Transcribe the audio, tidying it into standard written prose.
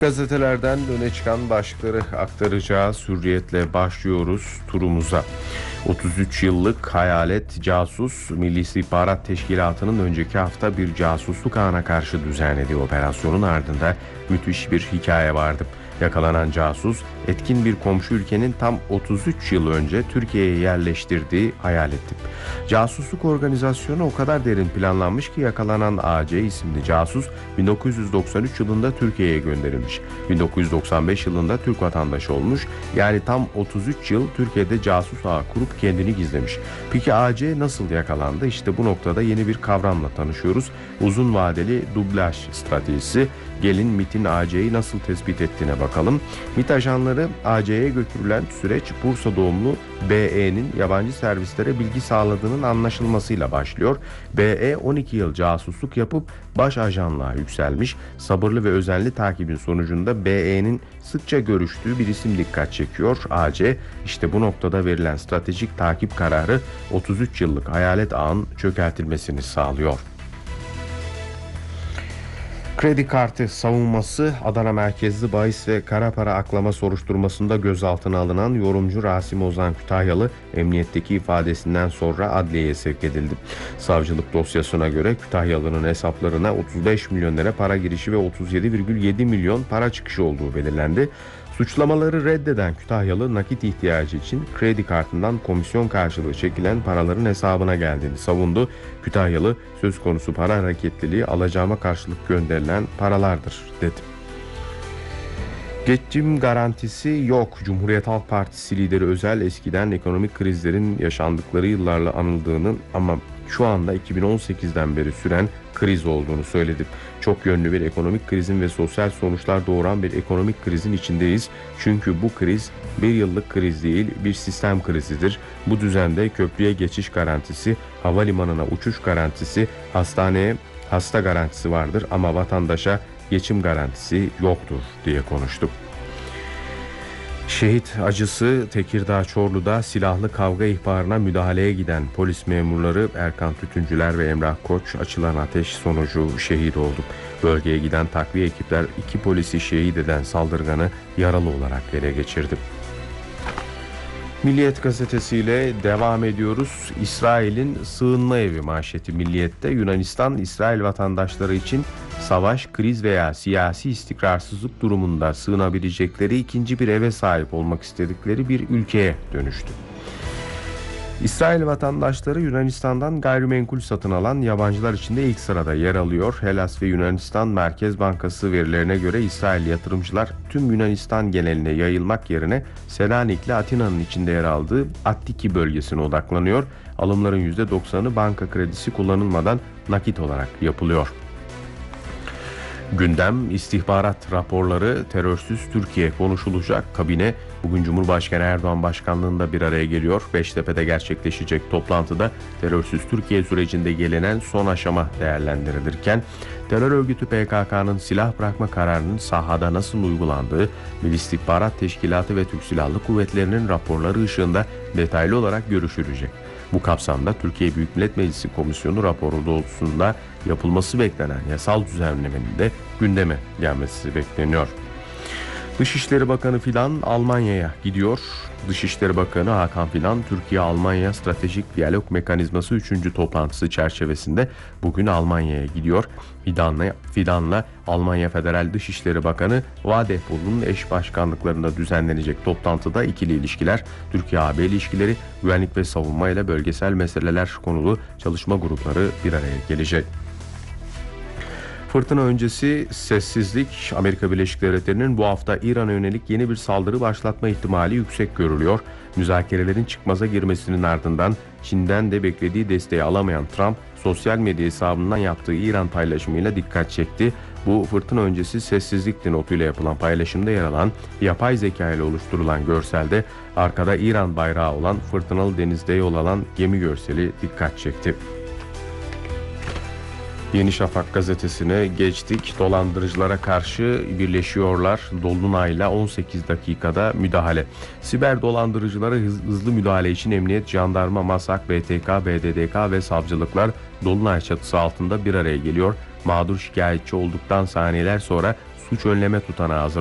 Gazetelerden öne çıkan başlıkları aktaracağız. Hürriyetle başlıyoruz turumuza. 33 yıllık hayalet casus Milli İstihbarat Teşkilatı'nın önceki hafta bir casusluk ağına karşı düzenlediği operasyonun ardında müthiş bir hikaye vardı. Yakalanan casus etkin bir komşu ülkenin tam 33 yıl önce Türkiye'ye yerleştirdiği hayaletti. Casusluk organizasyonu o kadar derin planlanmış ki yakalanan AC isimli casus 1993 yılında Türkiye'ye gönderilmiş. 1995 yılında Türk vatandaşı olmuş. Yani tam 33 yıl Türkiye'de casus ağı kurup kendini gizlemiş. Peki AC nasıl yakalandı? İşte bu noktada yeni bir kavramla tanışıyoruz. Uzun vadeli dublaj stratejisi. Gelin MİT'in AC'yi nasıl tespit ettiğine bakalım. MİT ajanları AC'ye götürülen süreç Bursa doğumlu BE'nin yabancı servislere bilgi sağladığının anlaşılmasıyla başlıyor. BE 12 yıl casusluk yapıp baş ajanlığa yükselmiş. Sabırlı ve özenli takibin sonucunda BE'nin sıkça görüştüğü bir isim dikkat çekiyor. AC işte bu noktada verilen stratejik takip kararı 33 yıllık hayalet ağın çökertilmesini sağlıyor. Kredi kartı savunması Adana merkezli bahis ve kara para aklama soruşturmasında gözaltına alınan yorumcu Rasim Ozan Kütahyalı emniyetteki ifadesinden sonra adliyeye sevk edildi. Savcılık dosyasına göre Kütahyalı'nın hesaplarına 35 milyon lira para girişi ve 37,7 milyon para çıkışı olduğu belirlendi. Suçlamaları reddeden Kütahyalı nakit ihtiyacı için kredi kartından komisyon karşılığı çekilen paraların hesabına geldiğini savundu. Kütahyalı söz konusu para hareketliliği alacağıma karşılık gönderilen paralardır dedi. Geçim garantisi yok. Cumhuriyet Halk Partisi lideri Özel eskiden ekonomik krizlerin yaşandıkları yıllarla anıldığını ama şu anda 2018'den beri süren kriz olduğunu söyledi. Çok yönlü bir ekonomik krizin ve sosyal sonuçlar doğuran bir ekonomik krizin içindeyiz. Çünkü bu kriz bir yıllık kriz değil, bir sistem krizidir. Bu düzende köprüye geçiş garantisi, havalimanına uçuş garantisi, hastaneye hasta garantisi vardır ama vatandaşa geçim garantisi yoktur diye konuştu. Şehit acısı Tekirdağ Çorlu'da silahlı kavga ihbarına müdahaleye giden polis memurları Erkan Tütüncüler ve Emrah Koç açılan ateş sonucu şehit oldu. Bölgeye giden takviye ekipler 2 polisi şehit eden saldırganı yaralı olarak ele geçirdi. Milliyet gazetesiyle devam ediyoruz. İsrail'in sığınma evi manşeti Milliyet'te. Yunanistan, İsrail vatandaşları için savaş, kriz veya siyasi istikrarsızlık durumunda sığınabilecekleri ikinci bir eve sahip olmak istedikleri bir ülkeye dönüştü. İsrail vatandaşları Yunanistan'dan gayrimenkul satın alan yabancılar içinde ilk sırada yer alıyor. Hellas ve Yunanistan Merkez Bankası verilerine göre İsrail yatırımcılar tüm Yunanistan geneline yayılmak yerine Selanik ile Atina'nın içinde yer aldığı Attiki bölgesine odaklanıyor. Alımların %90'ı banka kredisi kullanılmadan nakit olarak yapılıyor. Gündem istihbarat raporları, terörsüz Türkiye konuşulacak. Kabine bugün Cumhurbaşkanı Erdoğan başkanlığında bir araya geliyor. Beştepe'de gerçekleşecek toplantıda terörsüz Türkiye sürecinde gelinen son aşama değerlendirilirken terör örgütü PKK'nın silah bırakma kararının sahada nasıl uygulandığı, Milli İstihbarat Teşkilatı ve Türk Silahlı Kuvvetleri'nin raporları ışığında detaylı olarak görüşülecek. Bu kapsamda Türkiye Büyük Millet Meclisi Komisyonu raporu doğrultusunda yapılması beklenen yasal düzenlemenin de gündeme gelmesi bekleniyor. Dışişleri Bakanı Fidan Almanya'ya gidiyor. Dışişleri Bakanı Hakan Fidan, Türkiye-Almanya Stratejik Diyalog Mekanizması 3. toplantısı çerçevesinde bugün Almanya'ya gidiyor. Fidan'la Almanya Federal Dışişleri Bakanı Wadephul'un eş başkanlıklarında düzenlenecek toplantıda ikili ilişkiler, Türkiye-AB ilişkileri, güvenlik ve savunma ile bölgesel meseleler konulu çalışma grupları bir araya gelecek. Fırtına öncesi sessizlik. Amerika Birleşik Devletleri'nin bu hafta İran'a yönelik yeni bir saldırı başlatma ihtimali yüksek görülüyor. Müzakerelerin çıkmaza girmesinin ardından Çin'den de beklediği desteği alamayan Trump, sosyal medya hesabından yaptığı İran paylaşımıyla dikkat çekti. Bu fırtına öncesi sessizlik notuyla yapılan paylaşımda yer alan yapay zeka ile oluşturulan görselde arkada İran bayrağı olan fırtınalı denizde yol alan gemi görseli dikkat çekti. Yeni Şafak gazetesine geçtik. Dolandırıcılara karşı birleşiyorlar. Dolunay'la 18 dakikada müdahale. Siber dolandırıcılara hızlı müdahale için emniyet, jandarma, MASAK, BTK, BDDK ve savcılıklar Dolunay çatısı altında bir araya geliyor. Mağdur şikayetçi olduktan saniyeler sonra suç önleme tutanağı hazırladı.